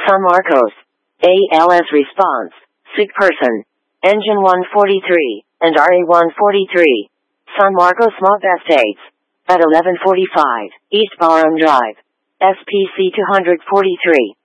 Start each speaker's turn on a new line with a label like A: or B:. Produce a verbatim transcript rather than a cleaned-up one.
A: San Marcos. A L S response. Sick person. Engine one forty-three, and R A one forty-three. San Marcos Mob Estates. At eleven forty-five, East Barham Drive. S P C two forty-three.